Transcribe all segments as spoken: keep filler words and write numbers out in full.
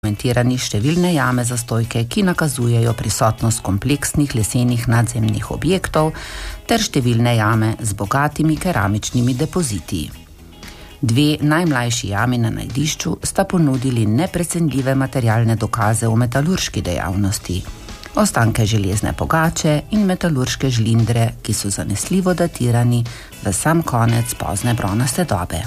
dokumentirani številne jame zastojke, ki nakazujejo prisotnost kompleksnih lesenih nadzemnih objektov ter številne jame z bogatimi keramičnimi depoziti. Dve najmlajši jami na najdišču sta ponudili neprecenljive materialne dokaze o metalurški dejavnosti, ostanke železne pogače in metalurške žlindre, ki so zanesljivo datirani v sam konec pozne bronaste dobe.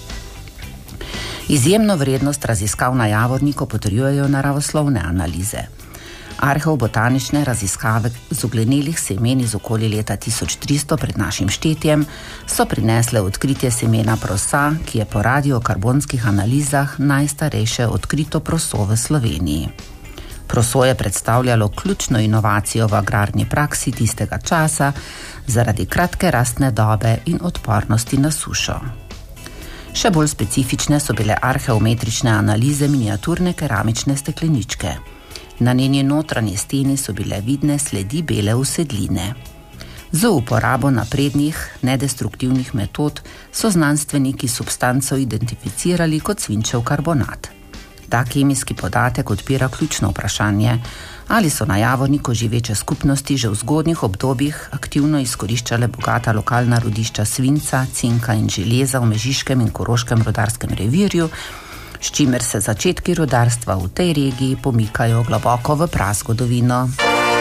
Izjemno vrednost raziskav na Javorniku potrjujejo naravoslovne analize. Arheobotanične raziskave z uglenelih semen iz okoli leta tisoč tristo pred našim štetjem so prinesle odkritje semena prosa, ki je po radiokarbonskih analizah najstarejše odkrito proso v Sloveniji. Proso je predstavljalo ključno inovacijo v agrarni praksi tistega časa zaradi kratke rastne dobe in odpornosti na sušo. Še bolj specifične so bile arheometrične analize miniaturne keramične stekleničke. Na njeni notranji steni so bile vidne sledi bele usedline. Z uporabo naprednih, nedestruktivnih metod so znanstveniki substanco identificirali kot svinčev karbonat. Ta kemijski podatek odpira ključno vprašanje, ali so na Javorniku živeče skupnosti že v zgodnjih obdobjih aktivno izkoriščale bogata lokalna rodišča svinca, cinka in železa v Mežiškem in Koroškem rudarskem revirju, s čimer se začetki rudarstva v tej regiji pomikajo globoko v prazgodovino.